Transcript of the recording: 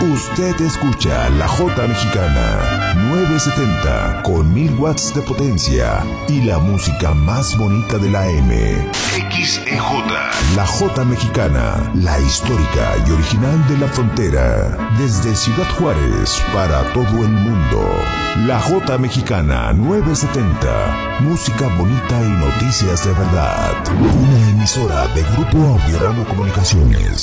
Usted escucha La Jota Mexicana 970 con 1000 watts de potencia y la música más bonita de la M. XEJ. La Jota Mexicana, la histórica y original de la frontera. Desde Ciudad Juárez para todo el mundo. La Jota Mexicana 970. Música bonita y noticias de verdad. Una emisora de Grupo Audiorama Comunicaciones.